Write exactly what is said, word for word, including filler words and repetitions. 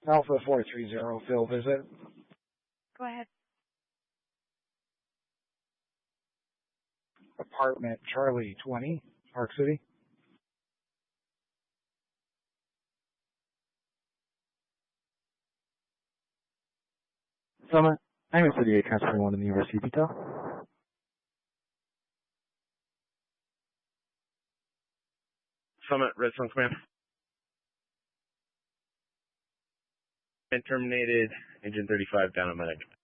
Alpha four three zero, Phil visit. Go ahead. Apartment Charlie twenty, Park City. Summit, I'm in City eight, transferring one in the University detail. Summit, Redstone Command. And terminated, engine thirty-five down at medic.